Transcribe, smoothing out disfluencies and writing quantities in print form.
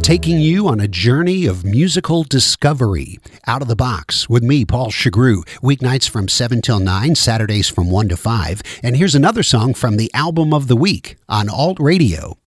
taking you on a journey of musical discovery. Out of the Box with me, Paul Chagru, weeknights from 7 till 9, Saturdays from 1 to 5. And here's another song from the album of the week on Alt Radio.